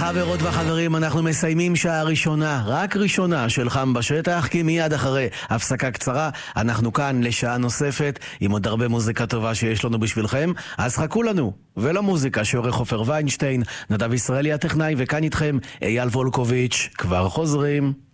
חברות וחברים, אנחנו מסיימים שעה ראשונה, רק ראשונה של חם בשטח, כי מיד אחרי הפסקה קצרה אנחנו כאן לשעה נוספת עם עוד הרבה מוזיקה טובה שיש לנו בשבילכם, אז חכו לנו. ולמוזיקה שעורך עופר ויינשטיין, נדב ישראלי הטכנאי, וכאן איתכם אייל וולקוביץ'. כבר חוזרים.